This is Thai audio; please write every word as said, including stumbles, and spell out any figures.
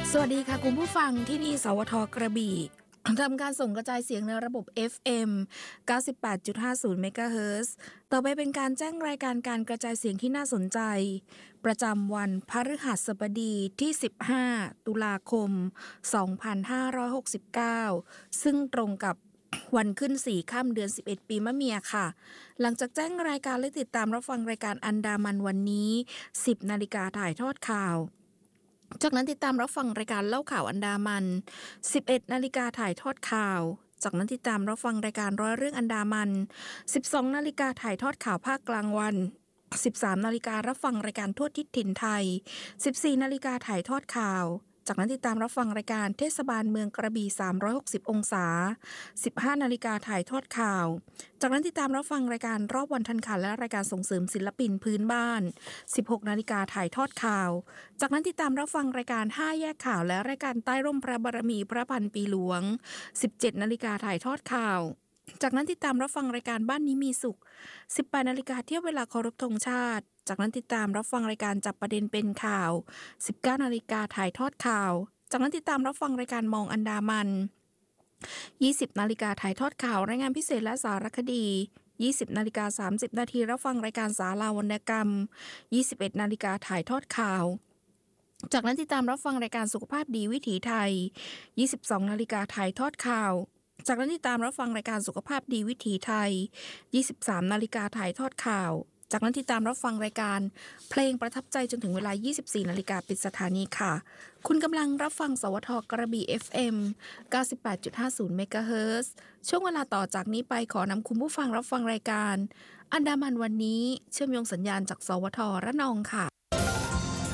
สวัสดีค่ะคุณผู้ฟังที่นี่สวทกระบี่ทำการส่งกระจายเสียงในระบบ เอฟ เอ็ม เก้าสิบแปดจุดห้าศูนย์ เมกะเฮิรตซ์ต่อไปเป็นการแจ้งรายการการกระจายเสียงที่น่าสนใจประจำวันพฤหัสบดีที่สิบห้าตุลาคมสองพันห้าร้อยหกสิบเก้าซึ่งตรงกับวันขึ้นสี่ค่ำเดือนสิบเอ็ดปีมะเมียค่ะหลังจากแจ้งรายการและติดตามรับฟังรายการอันดามันวันนี้สิบนาฬิกาถ่ายทอดข่าวจากนั้นติดตามรับฟังรายการเล่าข่าวอันดามันสิบเอ็ดนาฬิกาถ่ายทอดข่าวจากนั้นติดตามรับฟังรายการร้อยเรื่องอันดามันสิบสองนาฬิกาถ่ายทอดข่าวภาคกลางวันสิบสามนาฬิการับฟังรายการทั่วทิศถิ่นไทยสิบสี่นาฬิกาถ่ายทอดข่าวจากนั้นติดตามรับฟังรายการเทศบาลเมืองกระบี่สามร้อยหกสิบองศาสิบห้านาฬิกาถ่ายทอดข่าวจากนั้นติดตามรับฟังรายการรอบวันทันข่าวและรายการส่งเสริมศิลปินพื้นบ้านสิบหกนาฬิกาถ่ายทอดข่าวจากนั้นติดตามรับฟังรายการห้าแยกข่าวและรายการใต้ร่มพระบารมีพระพันปีหลวงสิบเจ็ดนาฬิกาถ่ายทอดข่าวจากนั้นติดตามรับฟังรายการบ้านนี้มีสุขสิบแปดนาฬิกาเที่ยวเวลาเคารพธงชาติจากนั้นติดตามรับฟังรายการจับประเด็นเป็นข่าวสิบเก้านาฬิกาถ่ายทอดข่าวจากนั้นติดตามรับฟังรายการมองอันดามันยี่สิบนาฬิกาถ่ายทอดข่าวรายงานพิเศษและสารคดียี่สิบนาฬิกาสามสิบนาทีรับฟังรายการศาลาวรรณกรรมยี่สิบเอ็ดนาฬิกาถ่ายทอดข่าวจากนั้นติดตามรับฟังรายการสุขภาพดีวิถีไทยยี่สิบสองนาฬิกาถ่ายทอดข่าวจากนั้นติดตามรับฟังรายการสุขภาพดีวิถีไทยยี่สิบสามนาฬิกาถ่ายทอดข่าวจากนั้นติดตามรับฟังรายการเพลงประทับใจจนถึงเวลา ยี่สิบสี่นาฬิกาปิดสถานีค่ะคุณกำลังรับฟังสวทกระบี่ เอฟ เอ็ม เก้าสิบแปดจุดห้าศูนย์ เมกะเฮิรตซ์ช่วงเวลาต่อจากนี้ไปขอนำคุณผู้ฟังรับฟังรายการอันดามันวันนี้เชื่อมโยงสัญญาณจากสวทระนองค่ะ